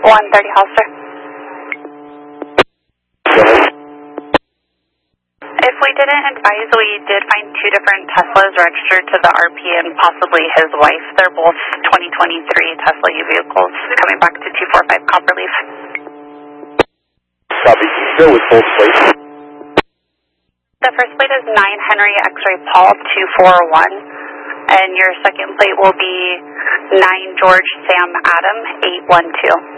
130 Hollister. If we didn't advise, we did find two different Teslas registered to the RP and possibly his wife. They're both 2023 Tesla U vehicles coming back to 245 Copperleaf. Copy. Go with both plates. The first plate is 9 Henry X-Ray Paul 241, and your second plate will be 9 George Sam Adam 812.